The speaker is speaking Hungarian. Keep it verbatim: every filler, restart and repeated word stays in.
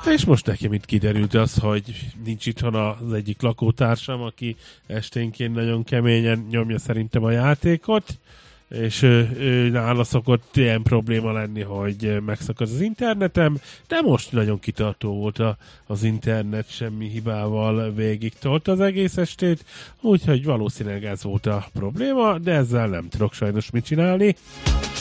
És most nekem itt kiderült az, hogy nincs itthon az egyik lakótársam, aki esténként nagyon keményen nyomja szerintem a játékot, és ő, ő nála szokott ilyen probléma lenni, hogy megszakad az internetem, de most nagyon kitartó volt a, az internet, semmi hibával végig tolt az egész estét, úgyhogy valószínűleg ez volt a probléma, de ezzel nem tudok sajnos mit csinálni.